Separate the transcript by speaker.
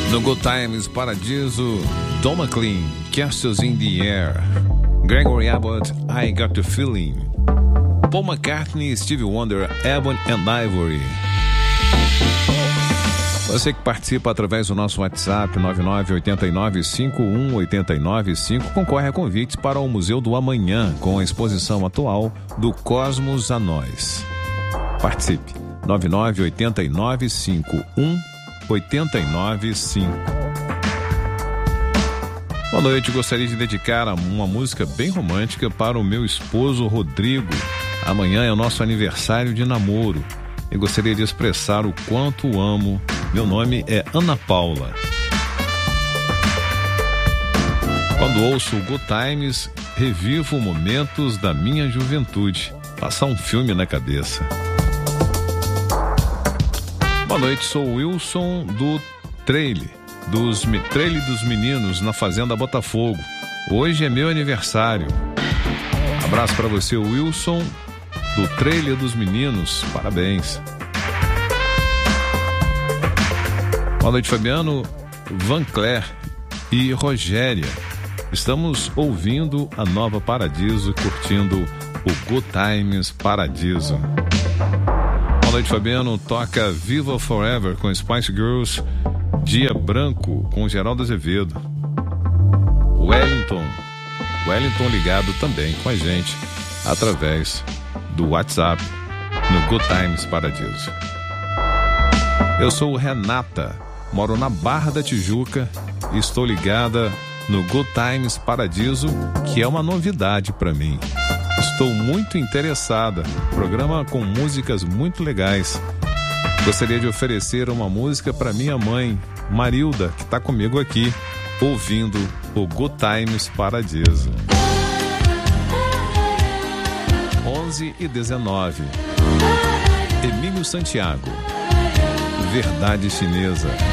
Speaker 1: No Good Times Paradiso, Don McLean, Castles in the Air, Gregory Abbott, I Got the Feeling, Paul McCartney, Stevie Wonder, Ebony and Ivory. Você que participa através do nosso WhatsApp 9989-5189-5 concorre a convites para o Museu do Amanhã com a exposição atual do Cosmos a Nós. Participe 9989-5189-5. Boa noite, gostaria de dedicar uma música bem romântica para o meu esposo Rodrigo. Amanhã é o nosso aniversário de namoro e gostaria de expressar o quanto o amo. Meu nome é Ana Paula. Quando ouço o Good Times, revivo momentos da minha juventude. Passa um filme na cabeça. Boa noite, sou o Wilson do Trailer dos Meninos na Fazenda Botafogo. Hoje é meu aniversário. Abraço para você, Wilson do Trailer dos Meninos. Parabéns. Boa noite, Fabiano, Van Claire e Rogéria. Estamos ouvindo a Nova Paradiso, curtindo o Good Times Paradiso. Boa noite, Fabiano. Toca Viva Forever com Spice Girls. Dia Branco com Geraldo Azevedo. Wellington ligado também com a gente através do WhatsApp no Good Times Paradiso. Eu sou Renata, moro na Barra da Tijuca e estou ligada no Good Times Paradiso, que é uma novidade para mim. Estou muito interessada, programa com músicas muito legais. Gostaria de oferecer uma música para minha mãe, Marilda, que está comigo aqui, ouvindo o Good Times Paradiso. 11h19. Emílio Santiago, Verdade Chinesa.